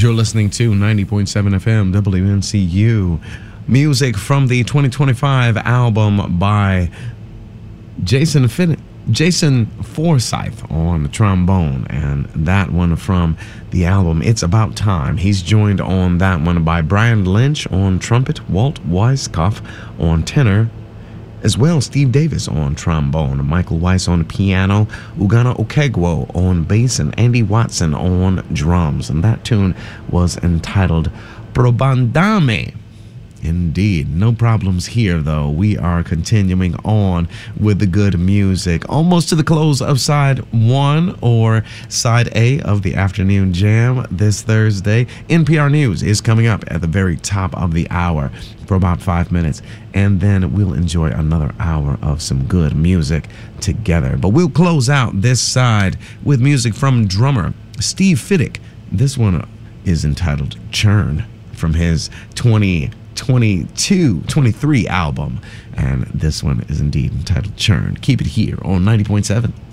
you're listening to 90.7 FM WNCU. Music from the 2025 album by Jason Forsyth on trombone, and that one from the album It's About Time. He's joined on that one by Brian Lynch on trumpet, Walt Weiskopf on tenor, as well Steve Davis on trombone, Michael Weiss on piano, Ugana Okegwo on bass, and Andy Watson on drums. And that tune was entitled Probandame. Indeed. No problems here, though. We are continuing on with the good music. Almost to the close of side 1 or side A of the afternoon jam this Thursday. NPR News is coming up at the very top of the hour for about 5 minutes, and then we'll enjoy another hour of some good music together. But we'll close out this side with music from drummer Steve Fiddick. This one is entitled Churn, from his 2023 album, and this one is indeed entitled Churn. Keep it here on 90.7